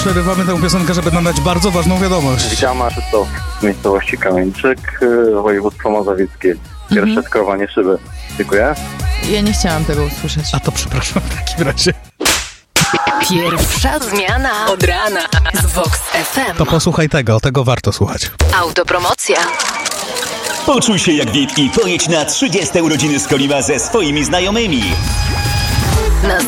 przerywamy tę piosenkę, żeby nadać bardzo ważną wiadomość. Witam, Krzysztof z miejscowości Kamieńczyk, województwo mazowieckie. Pierwsze skrowanie szyby. Dziękuję. Ja nie chciałam tego usłyszeć. A to przepraszam w takim razie. Pierwsza zmiana od rana z Vox FM. To posłuchaj tego warto słuchać. Autopromocja. Poczuj się jak VIP i pojedź na 30 urodziny z Kolima ze swoimi znajomymi.